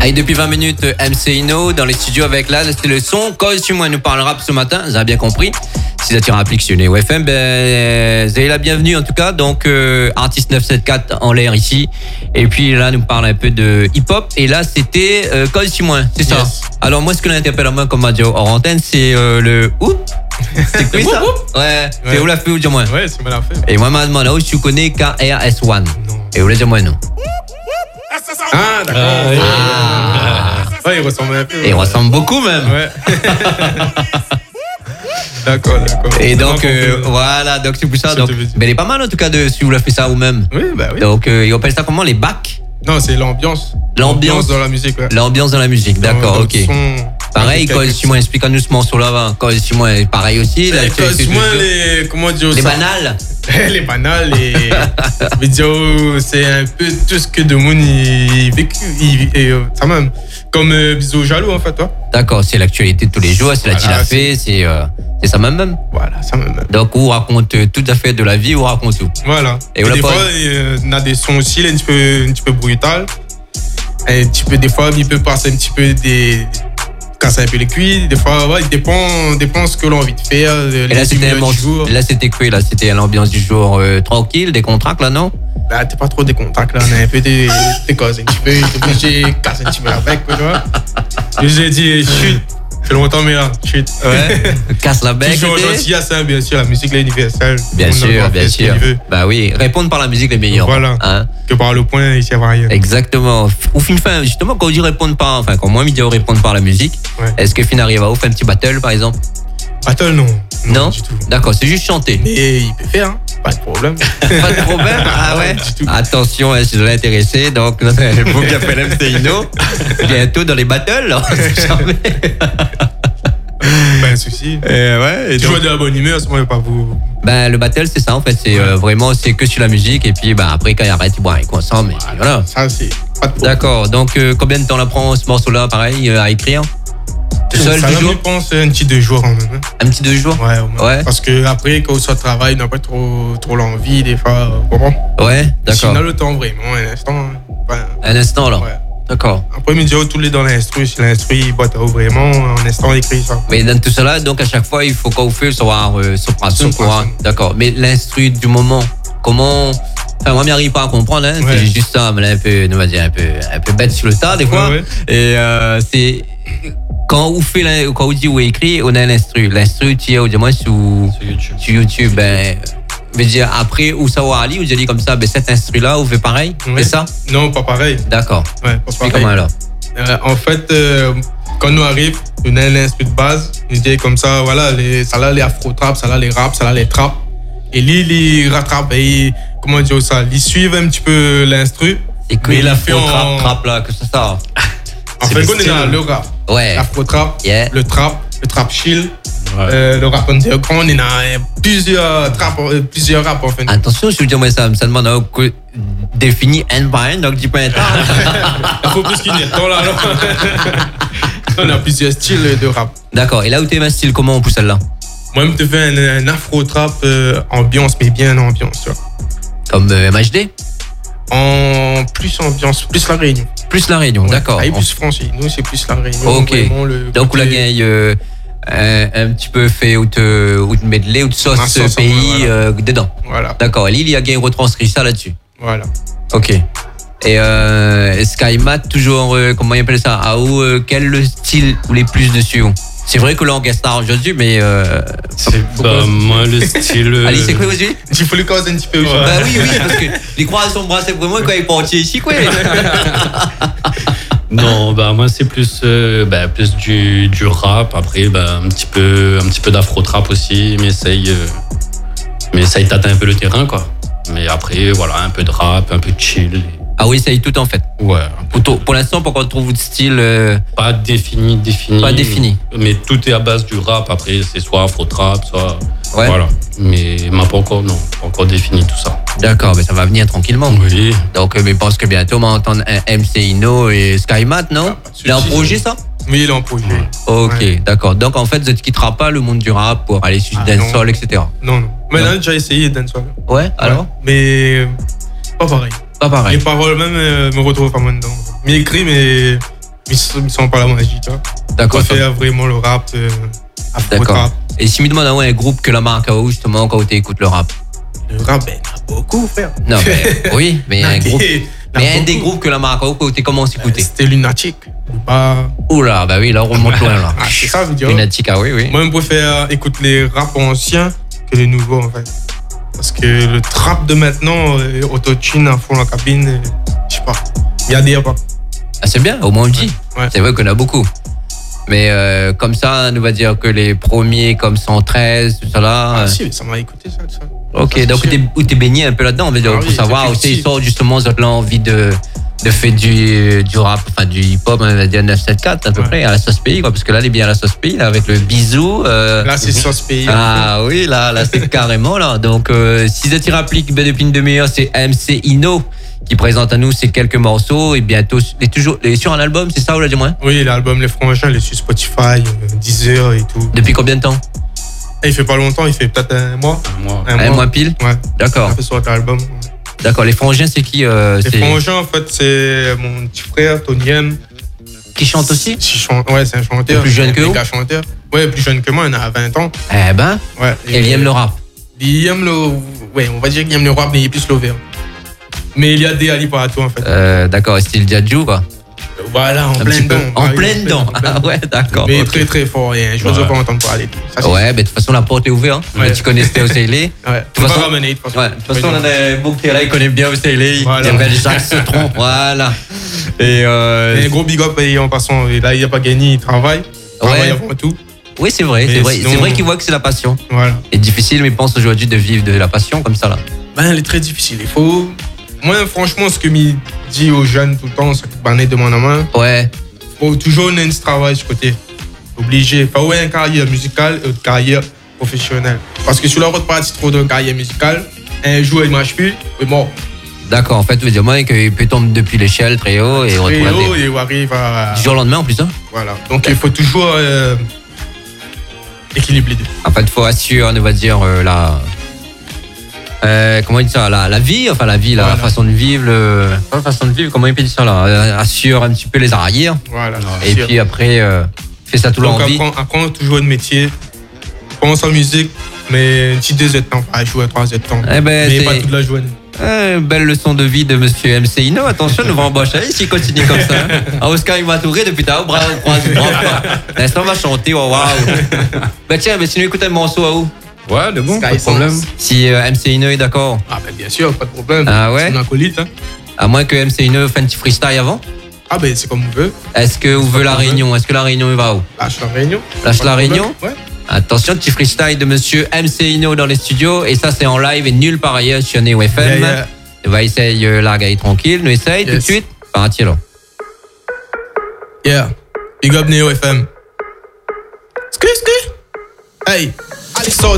Allez, depuis 20 minutes, MC Ino dans les studios avec là, c'est le son. Cause sur moi, nous parle rap ce matin, vous avez bien compris. Si ça tire applique sur Neo FM, ben, vous avez la bienvenue en tout cas. Donc, artiste 974 en l'air ici. Et puis là, nous parle un peu de hip-hop. Et là, c'était Cause sur moi, c'est ça. Yes. Alors, moi, ce que l'interpelle à moi comme radio hors antenne, c'est le oup. C'est quoi ça? Ouais, c'est où la fait ou dis-moi. Ouais, c'est mal à fait. Et moi, je me demande où tu connais KRS-One. Non. Et où la dis-moi non. Ah, d'accord. Ouais, il ressemble un peu. Et il ressemble beaucoup même. Ouais. D'accord. Et donc, voilà, donc c'est pour ça. Donc, mais il est pas mal en tout cas de si vous l'avez fait ça vous-même. Oui, bah oui. Donc, ils appellent ça comment, les bacs? Non, c'est l'ambiance. L'ambiance dans la musique, ouais. L'ambiance dans la musique, d'accord, ok. Pareil, quand Simon explique-nous ce morceau-là, quand Simon est pareil aussi. Quand Simon, comment dire ça? Les banales. Les banales, les vidéos, c'est un peu tout ce que de monde il vécu, ça même. Comme Bisous Jaloux, en fait, toi. D'accord, c'est l'actualité de tous les jours, c'est la fait, c'est ça même. Voilà, ça même. Donc, on raconte tout à fait de la vie, on raconte tout. Voilà. Et des fois, on a des sons aussi, un petit peu brutal. Des fois, il peut passer un petit peu casser un peu les cuits. Des fois, ouais, il dépend ce que l'on a envie de faire. Et là, c'était quoi? Là, c'était l'ambiance du jour tranquille, des contracts, là, non? Là, t'es pas trop des contacts, là. On a un peu des causes un petit peu. T'es obligé de casser un petit peu avec, quoi, tu vois. J'ai dit, chut. Ça fait longtemps, mais là, chut. Ouais. Casse la bec. Toujours gentil à ça, bien sûr. La musique, là, universelle. Bien sûr. Bah oui, répondre par la musique, les meilleurs. Voilà. Hein? Que par le point, il n'y a rien. Exactement. Ou fin, justement, quand on dit répondre par, enfin, quand moi, je dis répondre par la musique, ouais. Est-ce que Fin arrive à vous faire un petit battle, par exemple? Battle, non. Non du tout. D'accord, c'est juste chanter. Mais il peut faire, hein. Pas de problème. Pas de problème? Ah ouais? Attention, si vous êtes intéressé, donc, le groupe qui appelle MC Ino, bientôt dans les battles, là, jamais. Pas un souci. Ouais. Tu joues de la bonne humeur, ce moment, pas vous. Ben, le battle, c'est ça, en fait. C'est vraiment, c'est que sur la musique. Et puis, ben, après, quand il arrête, ils boivent avec ensemble. Et voilà. Ça, c'est pas de problème. D'accord. Donc, combien de temps on apprend ce morceau-là, pareil, à écrire? Tout seul, ça, je pense, un petit 2 jours, quand même. Un petit 2 jours? Ouais, au moins. Ouais. Parce que après, quand on soit au travail, on n'a pas trop l'envie, des fois. Ouais, d'accord. Si on a le temps, vraiment, un instant. Un instant, là. Ouais. D'accord. Après, il me dit, tous les dans l'instru, si l'instru, il boite vraiment, en instant, il écrit ça. Mais dans tout cela, donc à chaque fois, il faut qu'on fait savoir son courant. D'accord. Mais l'instru du moment, comment. Enfin, moi, je n'arrive pas à comprendre, hein. Ouais. C'est juste ça, mais un peu, on va dire, un peu bête sur le tas, des fois. Ouais. Et c'est. Quand on dit où est écrit, on a l'instru. L'instru, tu es, au moins, sur YouTube. Ben. Je veux dire, après, où ça va aller, vous avez dit comme ça, ben, cet instru-là, on fait pareil, ouais. C'est ça? Non, pas pareil. D'accord. Ouais, pas pareil. Comment alors? En fait, quand nous arrive, on a un instru de base, on dit comme ça, voilà, ça là, les afro-trap, ça là, les rap, ça là, les trap. Et lui, il rattrape, et comment dire ça? Ils suivent un petit peu l'instru. Et que l'afro-trap, là, que c'est ça? En fait, on est dans le rap. Ouais. L'afro-trap, yeah. le trap chill. Ouais. Le rap underground, on est dans plusieurs raps en fait. Attention, je veux dire, moi, ça demande à définir un par un, donc dis pas un temps. Il faut plus qu'il y ait temps là. On a plusieurs styles de rap. D'accord, et là où tu es un style, comment on pousse celle-là? Moi, je te fais un afro-trap ambiance, mais bien ambiance, tu vois. Comme MHD? En plus ambiance, plus la Réunion. Plus la Réunion, ouais. D'accord. Ah, et plus français. Nous, c'est plus la Réunion. Ok. Donc, la gagne. Un petit peu fait ou de medley ou de sauce pays voilà. Dedans. Voilà. D'accord. Et Lille, il a retranscrit ça là-dessus. Voilà. Ok. Et Skymat, toujours, comment il appelle ça? Quel le style ou les plus dessus? C'est vrai que là, on guest star aujourd'hui, mais. Moi, le style. Allez, c'est quoi aujourd'hui? Il faut le causer un petit peu. Ouais. Bah oui, parce que les croix sont brassées vraiment quand ils partent ici, quoi. Non, moi c'est plus du rap. Après, un petit peu d'afro-trap aussi, mais essaye tâter un peu le terrain, quoi. Mais après, voilà, un peu de rap, un peu de chill. Ah oui, ça y est tout en fait. Ouais. Pour l'instant, pourquoi on trouve votre style pas défini. Pas défini. Mais tout est à base du rap. Après, c'est soit afro-trap, soit. Ouais. Voilà. Mais pas encore défini tout ça. D'accord, mais ça va venir tranquillement. Oui. Donc, mais je pense que bientôt, on va entendre MC Ino et Skymat, non? Il est en projet, ça? Oui, il est en projet. Ok, ouais. D'accord. Donc, en fait, vous ne quittera pas le monde du rap pour aller sur dancehall, etc. Non. Mais là, j'ai déjà essayé dancehall. Ouais, alors? Mais pas pareil. Pas pareil. Les paroles même me retrouvent pas moi dedans. Mais écrit, mais Ils sont pas la magie, tu vois. D'accord. On fait vraiment le rap, D'accord. afro-trap. Et si me demande un groupe que la marque a justement quand tu écoutes le rap. Le rap, ben, il y en a beaucoup, frère. Non, mais oui, mais un groupe. Mais un des beaucoup. groupes que la marque a où tu commences à écouter. C'était Lunatic. Pas... Oula, bah oui, là on remonte loin là. Ah, c'est ça, je veux dire. Lunatic, ah oui, oui. Moi, je préfère écouter les raps anciens que les nouveaux, en fait. Parce que le trap de maintenant, autotune à fond la cabine, je sais pas. Il y a des pas. Ah, c'est bien, au moins on le dit. Ouais. C'est vrai qu'on a beaucoup. Mais comme ça, on va dire que les premiers comme 113, tout ça là. Ah, si, ça m'a écouté ça. Ok, ça, donc t'es baigné un peu là-dedans, on va dire, Ah pour oui, savoir où ils sortent justement l'envie de faire du rap, enfin du hip-hop, on va dire 974 à peu près, à la sauce pays, quoi, parce que là, il est bien à la sauce pays, là, avec le bisou. Là, c'est sauce pays. Ah oui, là c'est carrément là. Donc, si je t'y rapplique depuis une demi-heure, c'est MC Ino qui présente à nous ces quelques morceaux et bientôt, il est sur un album, c'est ça ou là du moins? Oui, l'album Les Frangins, il est sur Spotify, Deezer et tout. Depuis combien de temps? Et il fait pas longtemps, il fait peut-être un mois. Un mois pile? Ouais. D'accord. Il fait sur l'album. D'accord, les Frangins, c'est qui Les Frangins, en fait, c'est mon petit frère, Tony M. Qui chante aussi? Ouais, c'est un chanteur. Plus jeune que vous? Un chanteur. Ouais, plus jeune que moi, il en a 20 ans. Eh ben, Ouais. et il aime le rap. Il aime le. Ouais, on va dire qu'il aime le rap, mais il est plus l'over. Mais il y a des Ali partout, en fait. D'accord, style Jadju, quoi. Voilà, en Un plein petit peu. dedans. En plein dedans. Ah ouais, d'accord. Mais ok. très très fort. Et je ne veux pas entendre parler. Ça, c'est- Ouais, mais de toute façon, la porte est ouverte. Hein. Ouais. Tu connais Stéo Seilé. Ouais. toute On va façon- ramener, de toute façon. Ouais, de toute façon, on en a beaucoup qui est là, il connaît bien Seilé. Voilà. Il appelle Jacques Cetron. Voilà. Et Et un gros big up et en passant. Et là, il n'y a pas gagné, il travaille. Il travaille avant tout. oui, c'est vrai, Mais c'est vrai. sinon- C'est vrai qu'il voit que c'est la passion. Voilà. C'est difficile, mais il pense aujourd'hui de vivre de la passion comme ça, là. Ben, elle est très difficile. Il faut. Moi, franchement, ce que me dit aux jeunes tout le temps, c'est que de main en main. Ouais. Faut toujours un travail ce côté. Obligé. Pas ouais, une carrière musicale et une carrière professionnelle. Parce que sur la route partie trop de carrière musicale, un jour il marche plus, et bon. D'accord, en fait, tu veux dire, moi, qu'il peut tomber depuis l'échelle très haut et Très retrouver haut et on arrive à. du jour au lendemain en plus, hein. Voilà. Donc il faut toujours équilibrer les deux. En fait, il faut assurer, on va dire, comment il dit ça, la vie, enfin la vie, la Voilà. façon de vivre, pas la façon de vivre, comment il peut dire ça là, assure un petit peu les arrières, Voilà. et sûr. puis après, fait ça tout Donc l'envie. apprends toujours un métier. Pense en musique, mais un petit 2 heures de temps, pas jouer à 3 heures de temps. Eh ben, mais c'est- pas toute la journée. Belle leçon de vie de monsieur MC Ino. Attention, nous va embaucher s'il continue comme ça. Ah, Oscar, il va t'ouvrir depuis ta bras croisé. L'instant, on va chanter. Oh, waouh. Bah, tiens, mais si nous écoutons un morceau à où? Ouais, de bon, Sky pas de problème. Sense. Si MC Ino est d'accord. Ah, ben bien sûr, pas de problème. Ah ouais? C'est un acolyte, hein. À moins que MC Ino fasse un petit freestyle avant. Ah, ben c'est comme on veut. Est-ce que vous pas veut la de problème. réunion? Est-ce que la réunion, il va où? Lâche la réunion. Lâche Pas la de problème. réunion? Ouais. Attention, petit freestyle de monsieur MC Ino dans les studios. Et ça, c'est en live et nulle part ailleurs sur Neo FM. Yeah. On va essayer la gars tranquille. Nous essaye tout de Yes. suite. Parti là. Yeah. Big up Neo FM. Hey, Alex